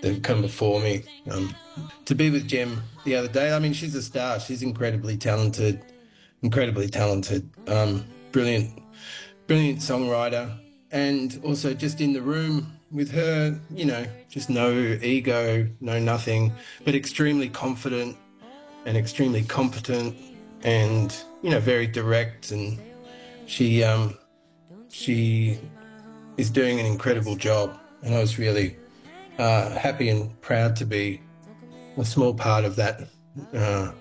that have come before me. To be with Jem the other day, I mean, she's a star. She's incredibly talented, brilliant, brilliant songwriter, and also just in the room with her, just no ego, no nothing, but extremely confident and extremely competent, and very direct. And she is doing an incredible job, and I was really happy and proud to be a small part of that